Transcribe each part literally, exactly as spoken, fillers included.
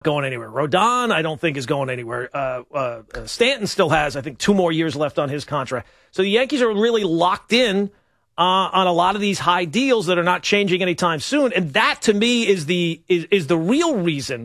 going anywhere. Rodon, I don't think is going anywhere. Uh, uh, Stanton still has, I think, two more years left on his contract. So the Yankees are really locked in uh, on a lot of these high deals that are not changing anytime soon. And that, to me, is the is, is the real reason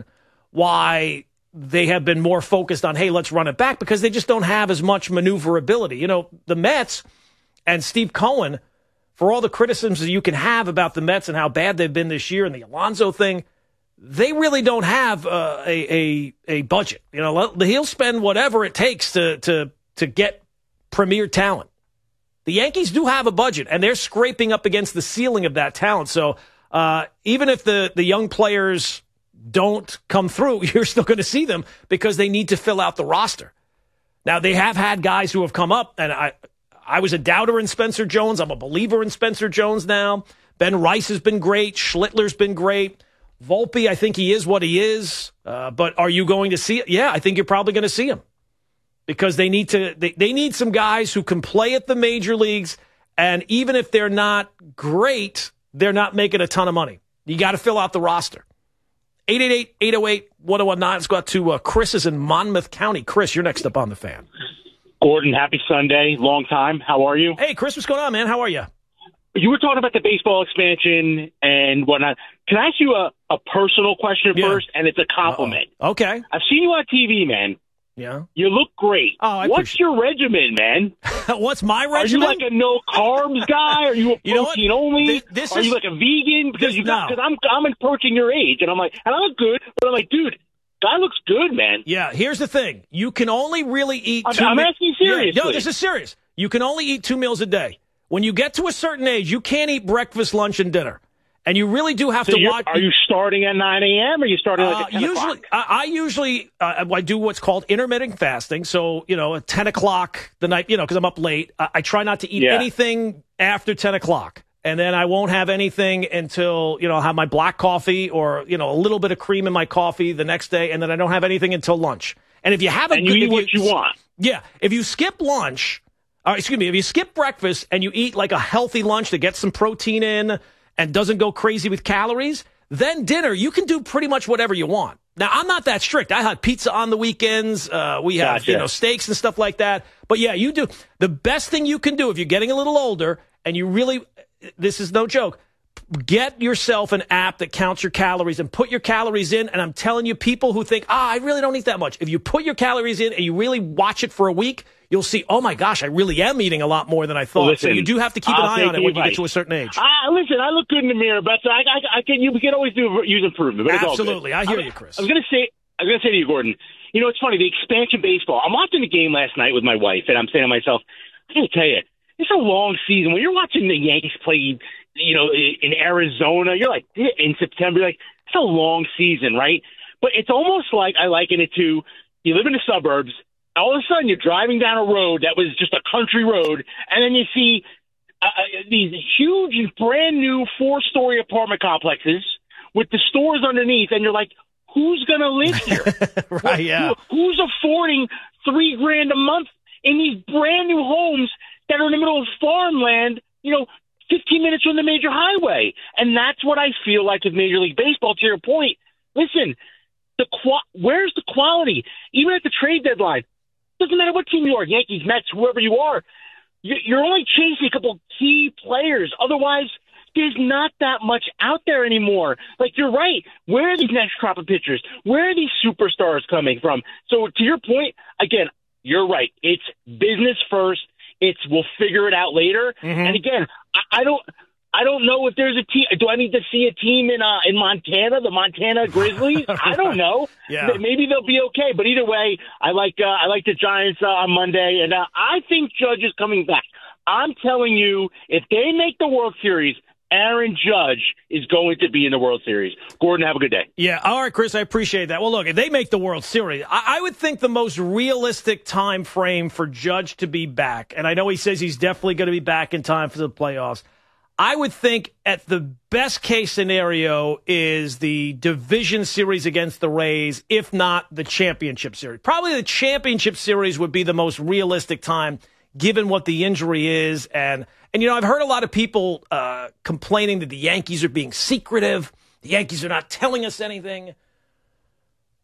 why they have been more focused on, hey, let's run it back, because they just don't have as much maneuverability. You know, the Mets and Steve Cohen, for all the criticisms that you can have about the Mets and how bad they've been this year and the Alonso thing, they really don't have uh, a, a a budget. You know, he'll spend whatever it takes to to to get premier talent. The Yankees do have a budget, and they're scraping up against the ceiling of that talent. So uh, even if the, the young players don't come through, you're still going to see them because they need to fill out the roster. Now, they have had guys who have come up, and I I was a doubter in Spencer Jones. I'm a believer in Spencer Jones now. Ben Rice has been great. Schlittler's been great. Volpe, I think he is what he is. Uh, but are you going to see it? Yeah, I think you're probably going to see him because they need to. They, they need some guys who can play at the major leagues, and even if they're not great, they're not making a ton of money. You got to fill out the roster. eight eight eight, eight oh eight, one oh one nine. Let's go out to uh, Chris is in Monmouth County. Chris, you're next up on the Fan. Gordon, happy Sunday. Long time. How are you? Hey, Chris, what's going on, man? How are you? You were talking about the baseball expansion and whatnot. Can I ask you a, a personal question Yeah. first? And it's a compliment. Uh-oh. Okay. I've seen you on T V, man. Yeah. You look great. Oh, I What's appreciate- your regimen, man? What's my regimen? Are you like a no carbs guy? Are you a You know what? protein only? This- this Are is- you like a vegan? Because this- you got no. because I'm I'm approaching your age, and I'm like, and I look good, but I'm like, dude, guy looks good, man. Yeah, here's the thing. You can only really eat I'm- two I'm me- asking you seriously. Yeah, no, this is serious. You can only eat two meals a day. When you get to a certain age, you can't eat breakfast, lunch, and dinner. And you really do have So to you're- watch. are you starting at nine a.m. or are you starting like Uh, at ten usually, o'clock? I, I usually uh, I do what's called intermittent fasting. So, you know, at ten o'clock the night, you know, because I'm up late, I, I try not to eat Yeah. anything after ten o'clock. And then I won't have anything until, you know, I'll have my black coffee or, you know, a little bit of cream in my coffee the next day. And then I don't have anything until lunch. And if you have a And you good, eat if what you want. Yeah. If you skip lunch, or excuse me, if you skip breakfast and you eat like a healthy lunch that gets some protein in and doesn't go crazy with calories, then dinner, you can do pretty much whatever you want. Now, I'm not that strict. I had pizza on the weekends. Uh, we have, Gotcha. you know, steaks and stuff like that. But yeah, you do. The best thing you can do if you're getting a little older and you really, this is no joke, get yourself an app that counts your calories and put your calories in. And I'm telling you, people who think, ah, I really don't eat that much. If you put your calories in and you really watch it for a week, you'll see, oh my gosh, I really am eating a lot more than I thought. Listen, so you do have to keep an I'll eye take on it the when you advice. get to a certain age. Ah, listen, I look good in the mirror, but I, I, I can you can always do use improvement. But it's all good. Absolutely. I hear I, you, Chris. I was gonna say, I was gonna say to you, Gordon. You know, it's funny. The expansion baseball. I'm watching the game last night with my wife, and I'm saying to myself, I gotta tell you, it's a long season. When you're watching the Yankees play, you know, in Arizona, you're like in September, you're like it's a long season, right? But it's almost like I liken it to you live in the suburbs. All of a sudden, you're driving down a road that was just a country road, and then you see uh, these huge, brand new four-story apartment complexes with the stores underneath, and you're like, who's going to live here? Right, yeah. Who, who's affording three grand a month in these brand new homes that are in the middle of farmland, you know, fifteen minutes from the major highway? And that's what I feel like with Major League Baseball, to your point. Listen, the qu- where's the quality? Even at the trade deadline, doesn't matter what team you are, Yankees, Mets, whoever you are, you're only chasing a couple key players. Otherwise, there's not that much out there anymore. Like, you're right. Where are these next crop of pitchers? Where are these superstars coming from? So, to your point, again, you're right. It's business first. It's we'll figure it out later. Mm-hmm. And again, I, I don't – I don't know if there's a team. Do I need to see a team in uh, in Montana, the Montana Grizzlies? I don't know. Yeah. Maybe they'll be okay. But either way, I like uh, I like the Giants uh, on Monday, and uh, I think Judge is coming back. I'm telling you, if they make the World Series, Aaron Judge is going to be in the World Series. Gordon, have a good day. Yeah, all right, Chris, I appreciate that. Well, look, if they make the World Series, I, I would think the most realistic time frame for Judge to be back, and I know he says he's definitely going to be back in time for the playoffs, I would think at the best case scenario is the division series against the Rays, if not the championship series. Probably the championship series would be the most realistic time, given what the injury is. And, and you know, I've heard a lot of people uh, complaining that the Yankees are being secretive. The Yankees are not telling us anything.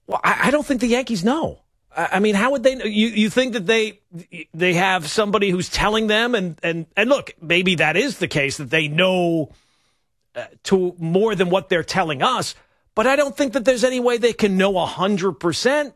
Well, I, I don't think the Yankees know. I, I mean, how would they know? You, you think that they they have somebody who's telling them, and, and, and look, maybe that is the case, that they know uh, to more than what they're telling us, but I don't think that there's any way they can know one hundred percent.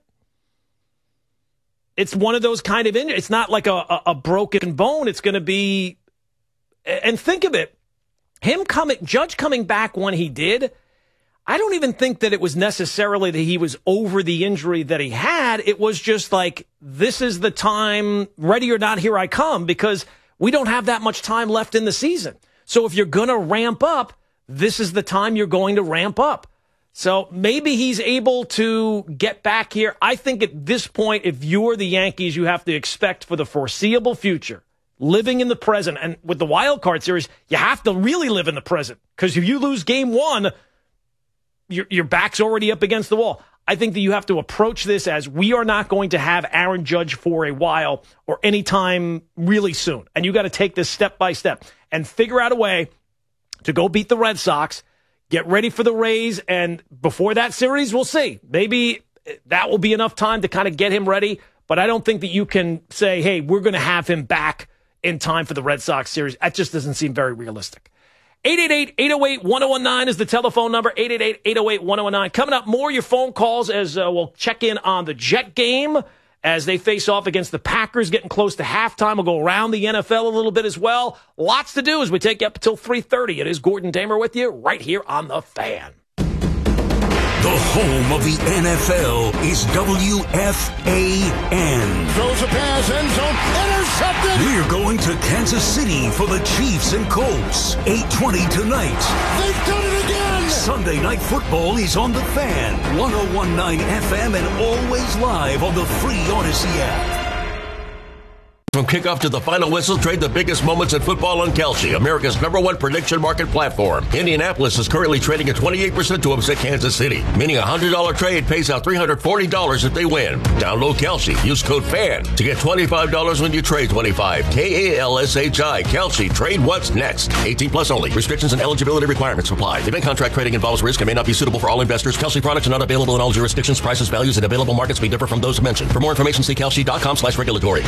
It's one of those kind of injuries. It's not like a, a, a broken bone. It's going to be, and think of it, him coming, Judge coming back when he did, I don't even think that it was necessarily that he was over the injury that he had. It was just like, this is the time, ready or not, here I come, because we don't have that much time left in the season. So if you're going to ramp up, this is the time you're going to ramp up. So maybe he's able to get back here. I think at this point, if you're the Yankees, you have to expect for the foreseeable future, living in the present. And with the wild card series, you have to really live in the present, because if you lose game one, your, your back's already up against the wall. I think that you have to approach this as, we are not going to have Aaron Judge for a while or anytime really soon. And you got to take this step by step and figure out a way to go beat the Red Sox. Get ready for the Rays, and before that series, we'll see. Maybe that will be enough time to kind of get him ready, but I don't think that you can say, hey, we're going to have him back in time for the Red Sox series. That just doesn't seem very realistic. eight eight eight, eight oh eight, one oh one nine is the telephone number, eight eight eight, eight oh eight, one oh one nine. Coming up, more of your phone calls as uh, we'll check in on the Jet game as they face off against the Packers, getting close to halftime. We'll go around the N F L a little bit as well. Lots to do as we take you up until three thirty. It is Gordon Damer with you right here on The Fan. The home of the N F L is W F A N. Throws a pass, end zone, intercepted! We're going to Kansas City for the Chiefs and Colts. eight twenty tonight. They've done it again! Sunday Night Football is on The Fan, one oh one point nine F M, and always live on the free Odyssey app. From kickoff to the final whistle, trade the biggest moments in football on Kalshi, America's number one prediction market platform. Indianapolis is currently trading at twenty-eight percent to upset Kansas City, meaning a one hundred dollars trade pays out three hundred forty dollars if they win. Download Kalshi. Use code FAN to get twenty-five dollars when you trade twenty-five. K A L S H I. Kalshi. Trade what's next. eighteen plus only. Restrictions and eligibility requirements apply. Event contract trading involves risk and may not be suitable for all investors. Kalshi products are not available in all jurisdictions. Prices, values, and available markets may differ from those mentioned. For more information, see kalshi.com slash regulatory.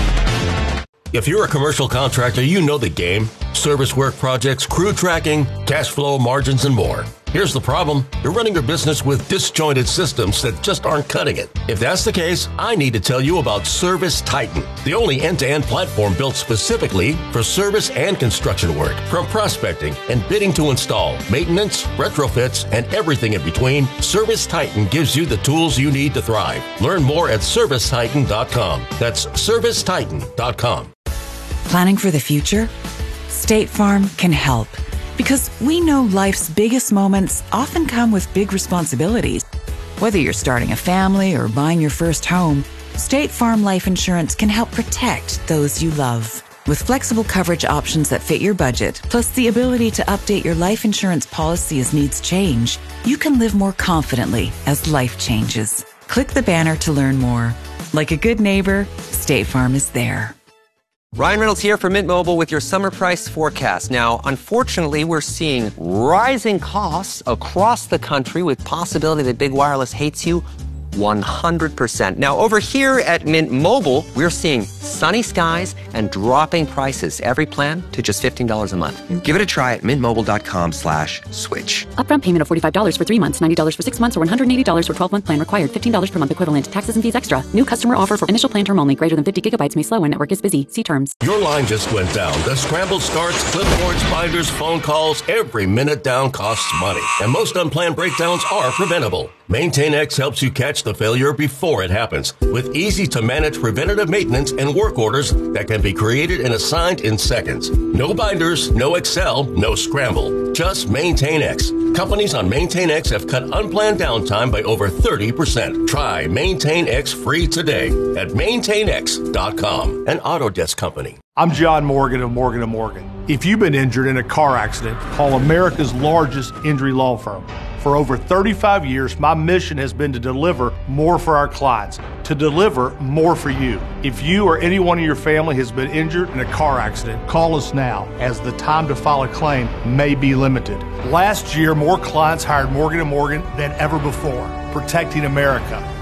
If you're a commercial contractor, you know the game. Service work projects, crew tracking, cash flow, margins, and more. Here's the problem. You're running your business with disjointed systems that just aren't cutting it. If that's the case, I need to tell you about Service Titan, the only end-to-end platform built specifically for service and construction work. From prospecting and bidding to install, maintenance, retrofits, and everything in between, Service Titan gives you the tools you need to thrive. Learn more at service titan dot com. That's service titan dot com. Planning for the future? State Farm can help. Because we know life's biggest moments often come with big responsibilities. Whether you're starting a family or buying your first home, State Farm Life Insurance can help protect those you love. With flexible coverage options that fit your budget, plus the ability to update your life insurance policy as needs change, you can live more confidently as life changes. Click the banner to learn more. Like a good neighbor, State Farm is there. Ryan Reynolds here for Mint Mobile with your summer price forecast. Now, unfortunately, we're seeing rising costs across the country with possibility that big wireless hates you one hundred percent. Now, over here at Mint Mobile, we're seeing sunny skies and dropping prices. Every plan to just fifteen dollars a month. Give it a try at mintmobile.com slash switch. Upfront payment of forty-five dollars for three months, ninety dollars for six months, or one hundred eighty dollars for twelve-month plan required. fifteen dollars per month equivalent. Taxes and fees extra. New customer offer for initial plan term only. Greater than fifty gigabytes may slow when network is busy. See terms. Your line just went down. The scrambled starts, clipboards, binders, phone calls, every minute down costs money. And most unplanned breakdowns are preventable. MaintainX helps you catch the failure before it happens with easy-to-manage preventative maintenance and work orders that can be created and assigned in seconds. No binders, no Excel, no scramble. Just MaintainX. Companies on MaintainX have cut unplanned downtime by over thirty percent. Try MaintainX free today at maintain x dot com, an Autodesk company. I'm John Morgan of Morgan and Morgan. If you've been injured in a car accident, call America's largest injury law firm. For over thirty-five years, my mission has been to deliver more for our clients, to deliver more for you. If you or anyone in your family has been injured in a car accident, call us now, as the time to file a claim may be limited. Last year, more clients hired Morgan and Morgan than ever before, protecting America.